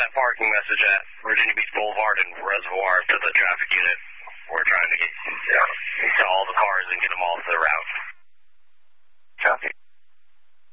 that parking message at Virginia Beach Boulevard and Reservoir to the traffic unit. We're trying to get